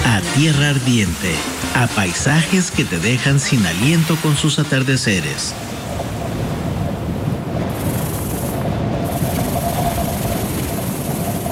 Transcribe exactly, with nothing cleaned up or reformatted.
a tierra ardiente, a paisajes que te dejan sin aliento con sus atardeceres.